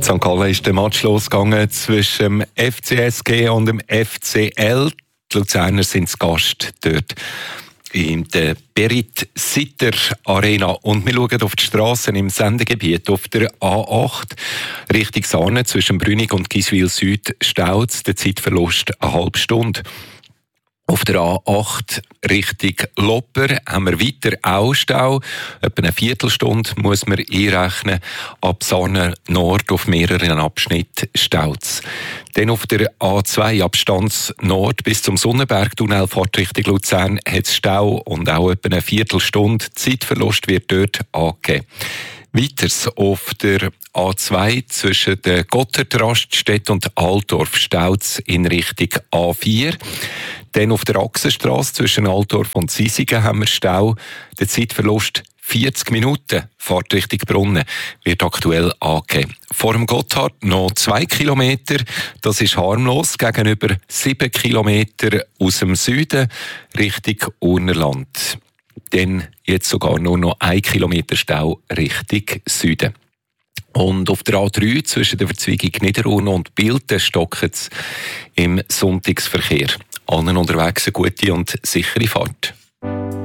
St. Gallen ist der Match losgegangen zwischen dem FCSG und dem FCL. Die Luzerner sind zu Gast dort in der Berit-Sitter Arena. Und wir schauen auf die Strassen im Sendegebiet. Auf der A8 Richtung Sarnen zwischen Brünig und Giswil Süd staut der Zeitverlust eine halbe Stunde. Auf der A8 Richtung Lopper haben wir weiter auch Stau. Etwa eine Viertelstunde muss man einrechnen. Ab Sarnen Nord auf mehreren Abschnitten staut. Dann auf der A2 Abstands Nord bis zum Sonnenbergtunnel fährt Richtung Luzern hat es Stau und auch etwa eine Viertelstunde. Zeitverlust wird dort angegeben. Weiters auf der A2 zwischen der Gotthardraststätte und Altdorf staut es in Richtung A4. Dann auf der Achsenstrasse zwischen Altdorf und Sisigen haben wir Stau. Der Zeitverlust 40 Minuten, fährt Richtung Brunnen, wird aktuell angegeben. Vor dem Gotthard noch 2 Kilometer, das ist harmlos, gegenüber 7 Kilometer aus dem Süden Richtung Urnerland. Dann jetzt sogar nur noch 1 Kilometer Stau Richtung Süden. Und auf der A3 zwischen der Verzweigung Niederurne und Bilten stockt es im Sonntagsverkehr. Allen unterwegs eine gute und sichere Fahrt.